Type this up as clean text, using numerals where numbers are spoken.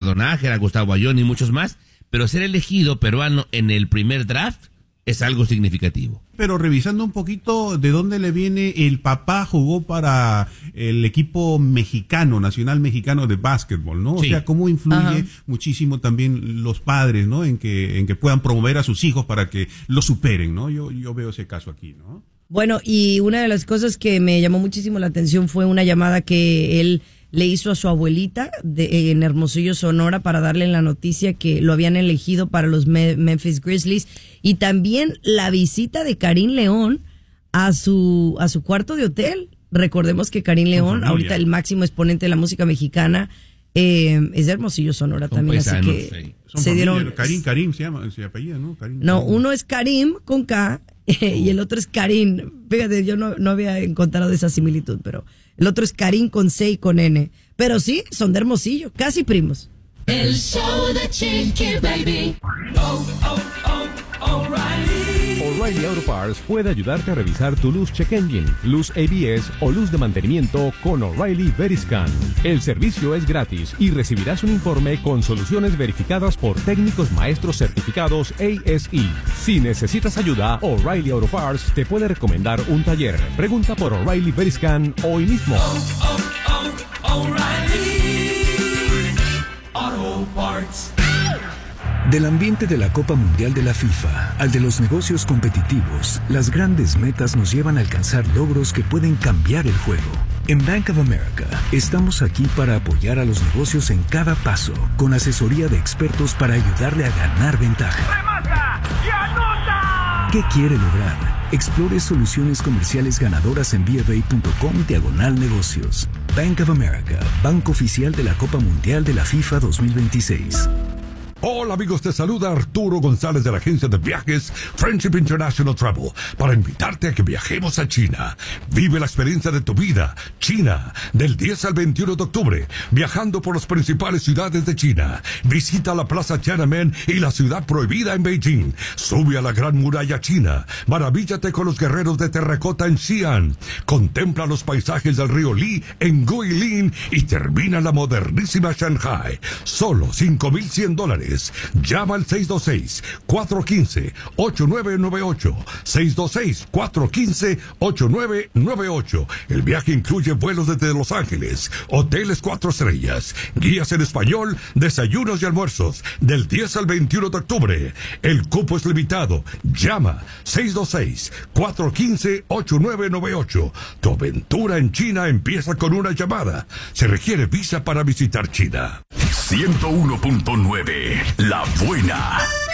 Ricardo Nájera, Gustavo Ayón y muchos más, pero ser elegido peruano en el primer draft es algo significativo. Pero revisando un poquito de dónde le viene, el papá jugó para el equipo mexicano, nacional mexicano de básquetbol, ¿no? Sí. O sea, cómo influye muchísimo también los padres, ¿no? En que puedan promover a sus hijos para que lo superen, ¿no? Yo veo ese caso aquí, ¿no? Bueno, y una de las cosas que me llamó muchísimo la atención fue una llamada que él le hizo a su abuelita en Hermosillo, Sonora, para darle la noticia que lo habían elegido para los Memphis Grizzlies, y también la visita de Karim León a su cuarto de hotel. Recordemos que Karim León, ahorita el máximo exponente de la música mexicana, es de Hermosillo, Sonora. Son también, paisanos, así que se dieron... Karim se apellida, ¿no? Karim. No, uno es Karim con K y el otro es Karim. Fíjate, yo no había encontrado esa similitud, pero el otro es Karim con C y con N. Pero sí, son de Hermosillo, casi primos. El show de Chiqui Baby. O'Reilly Auto Parts puede ayudarte a revisar tu luz check engine, luz ABS o luz de mantenimiento con O'Reilly Veriscan. El servicio es gratis y recibirás un informe con soluciones verificadas por técnicos maestros certificados ASE. Si necesitas ayuda, O'Reilly Auto Parts te puede recomendar un taller. Pregunta por O'Reilly Veriscan hoy mismo. O'Reilly Auto Parts. Del ambiente de la Copa Mundial de la FIFA al de los negocios competitivos, las grandes metas nos llevan a alcanzar logros que pueden cambiar el juego. En Bank of America estamos aquí para apoyar a los negocios en cada paso, con asesoría de expertos para ayudarle a ganar ventaja. ¡Remata y anota! ¿Qué quiere lograr? Explore soluciones comerciales ganadoras en BofA.com/negocios. Bank of America, banco oficial de la Copa Mundial de la FIFA 2026. Hola amigos, te saluda Arturo González de la agencia de viajes Friendship International Travel para invitarte a que viajemos a China. Vive la experiencia de tu vida, China, del 10 al 21 de octubre, viajando por las principales ciudades de China. Visita la Plaza Tiananmen y la Ciudad Prohibida en Beijing. Sube a la Gran Muralla China. Maravíllate con los guerreros de terracota en Xi'an. Contempla los paisajes del río Li en Guilin y termina en la modernísima Shanghai. Solo $5,100. Llama al 626-415-8998. 626-415-8998. El viaje incluye vuelos desde Los Ángeles, hoteles 4 estrellas, guías en español, desayunos y almuerzos, del 10 al 21 de octubre. El cupo es limitado. Llama 626-415-8998. Tu aventura en China empieza con una llamada. Se requiere visa para visitar China. 101.9 La Buena.